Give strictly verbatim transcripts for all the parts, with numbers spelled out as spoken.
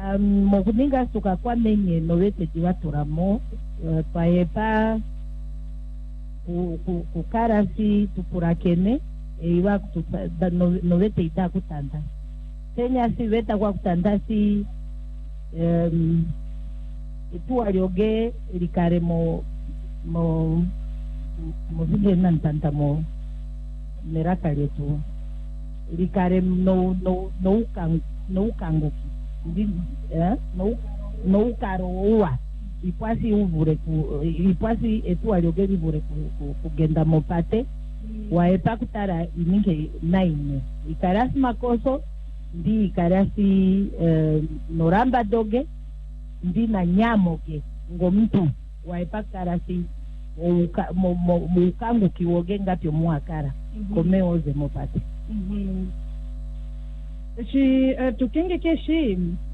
um, mokuninga suka kwa menye novete jiwaturamo uh, paepa ku, ku, kukarasi tupurakene iwa kutupa novete ita kutanda tenya si veta kwa kutanda si um, itu alioge likare mo mo mo vile nantanta mo meraka letu likare no no no ukang no ukanguki ndi eh no no ukarowa ipasi uvure ku ipasi etu alioge livure ku kugenda mopate waepa kutara ininge naine ikarasi makoso ndi ikarasi uh, noramba doge ndi na nyamoge ngo mtu waepa karasi mo mo mukangu kiwoge ngapyo muakara mm -hmm. Kome oze mopate mhm mm shi uh, tukenge keshi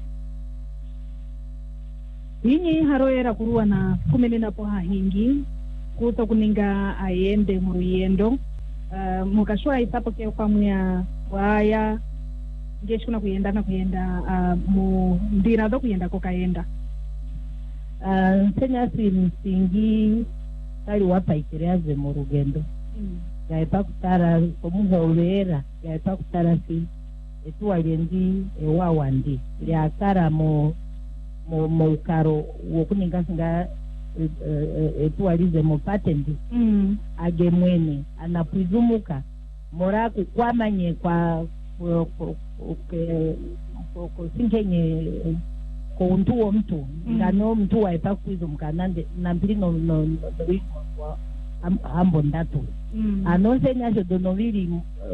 yinyi haroera kuruwa na kumenena po hahingi kuto kuninga ayende muruyendo uh, mukashwa isapo ke kwamya waya ngeshi kuna kuyenda na kuyenda uh, mu ndira do kuyenda ko kaenda uh, nsenya si msingi kali wapa ikiriaze mu rugendo mm. Yaipa kutara komuhovera yaipa kutara si etu aliendi ewa wandi liakara mo mo mo ukaro wokuninga singa etu alize mo patendi mm. Agemwene anapizumuka mora kukwamanye kwa kusingenye kontuo mtu ngano mtu waipa kuizumuka nande nambili no no no hambo ndatu anose nyasho donovili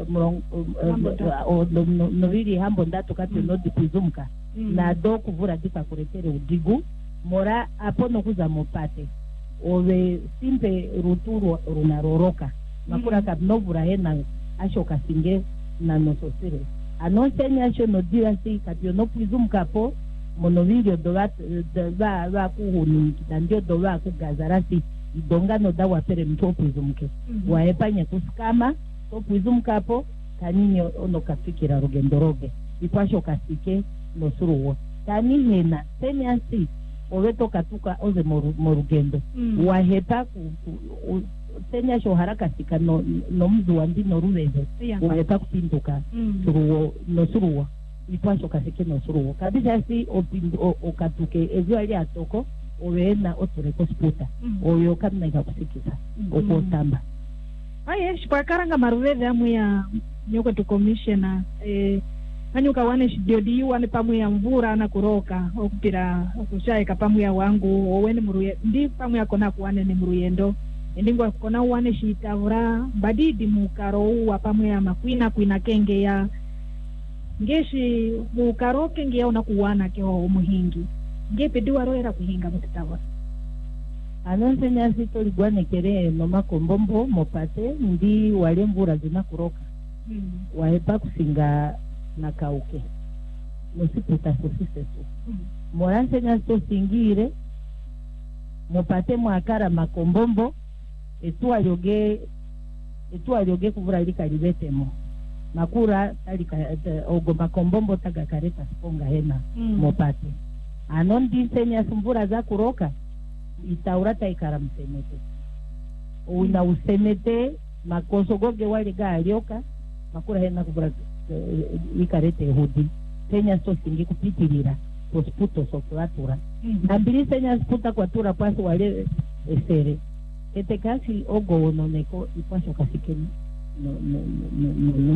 novili hambo ndatu kati no dipizumuka na do kuvura dipa kuretere udigu mora apono kuza mopate ove simpe ruturu runaroroka makura kabnovura hena asho kasinge na nososire anose nyasho no diasi kati no pizumuka po monovilio doba ba ba kuhuni kitandio doba kugazarasi idonga no dawa pere mtopu izumke mm -hmm. Waepanya kuskama topu izumka po kanini ono kafikira rugendoroge ipasho kasike no suruwo tani hena teniasi oveto katuka oze moru, morugendo mm -hmm. Wahepa ku, ku tenya sho haraka sika no, no mzu wandi no ruwezo yeah. Wahepa kupinduka mm -hmm. Suruwo no suruwo ipasho kasike no suruwo kabisa si opindu okatuke ezo ali atoko oweena otureko sputa mm -hmm. Oyo kamna ikakusikiza mm -hmm. Okotamba aye shipakaranga maruveve amwe ya nyoko tu commissioner eh anyuka wane shidiodi wane pamwe ya mvura na kuroka okupira okushaika pamwe ya wangu owene muruye ndi pamwe ya kona kuwane ni muruyendo ndingwa kona wane shitavura badidi mukaro wa pamwe ya makwina kuina kenge ya ngeshi mukaro kenge ya unakuwana keho muhingi ngepe diwa roera kuhinga mutitavura anonse nyasi toligwane kere no makombombo mopate ndi wale mvura zina kuroka mm. Waepa kusinga na kauke nosikuta sosise tu mm. Moranse nyasi to singire mopate mwakara makombombo etu alioge etu alioge kuvura ilika libetemo makura talika ogo makombombo taga kareta sponga hena mm. Mopate anondi senya mvura za kuroka itaurata ikara msemete una usemete makoso goge wale ga alioka makura hena kubura uh, ikarete hudi tenya so singi kupitirira posputo sokulatura mm -hmm. Nambili senya sputa kwa tura pasi wale esere ete kasi ogo ononeko ipasho kasike no no no no no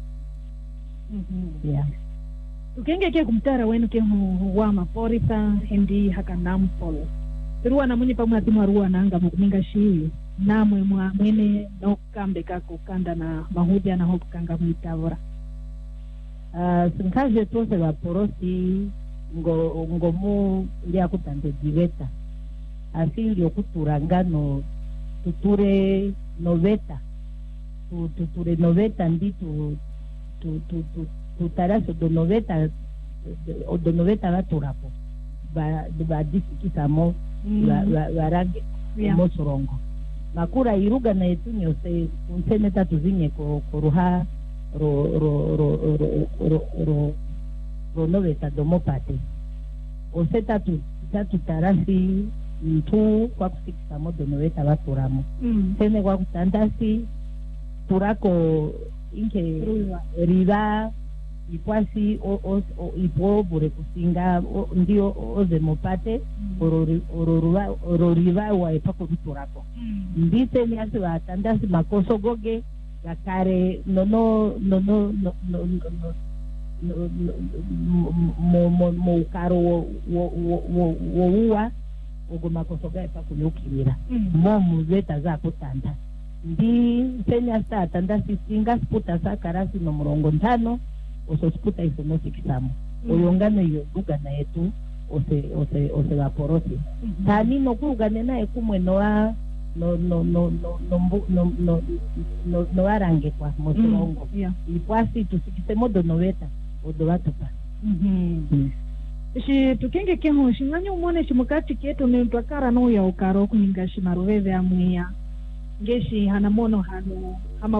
mhm yeah ukenge ke kumtara wenu ke huwa maporisa hindi hakanam polo ruwa na mwenye pamwe atimu ruwa na anga mkuminga shii namwe mwa mwene no kambe kako kanda na mahudia na hopu kanga mwitavora uh, sinkaje tose wa porosi ngo ngomu lia kutande diveta asili okuturanga no tuture noveta tu tuture noveta ndi tu tu tu tu tutaraso do noveta o do noveta la turapo ba ba disikisamo barange mm. Mosorongo makura iruga na etunyo se unsene tatu zinye ko koruha ro ro ro ro ro ro ro noveta domopate ose tatu tatu tarasi mtu kwa kusikisa modo noweta baturamo Mm. tene kwa kutandasi turako inke Riva. riva ikwasi o, o, o ipo bure kusinga o, ndio oze mopate orori ororiva ororiva wa ipako biturako Mm. ndise ni asi batandasi makoso goge gakare no no no no no no no mo mo mo karo wo wo wo wo uwa ugo makoso ga ipako yukirira Mm. mo muzeta za kutanda ndi senya sta tanda sisinga sputa sakarasi no murongo ntano oso sputa isono sikisamo Mm. oyongane yo duga na yetu ose ose ose vaporosi Mhm. tani no kugane na ekumwe noa no no no no no mbu- no no no no arange kwa mosongo Yeah. ipwasi tusikise modo noveta odo watupa Mhm. mm. Shi tukinge keho shinganya umone shimukati ketu ni twakara no ya ukaro kuninga shimaruveve amwiya ngeshi hanamono hano hama